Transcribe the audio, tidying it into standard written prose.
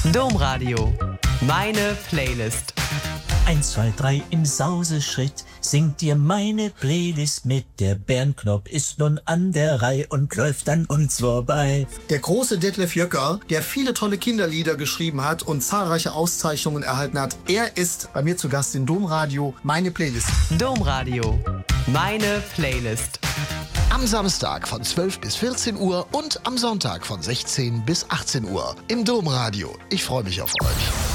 Domradio. Meine Playlist. 1, 2, 3 im Sauseschritt singt dir meine Playlist mit. Der Bärenknopf ist nun an der Reihe und läuft an uns vorbei. Der große Detlef Jöcker, der viele tolle Kinderlieder geschrieben hat und zahlreiche Auszeichnungen erhalten hat. Er ist bei mir zu Gast in Domradio. Meine Playlist. Domradio. Meine Playlist. Am Samstag von 12 bis 14 Uhr und am Sonntag von 16 bis 18 Uhr im Domradio. Ich freue mich auf euch.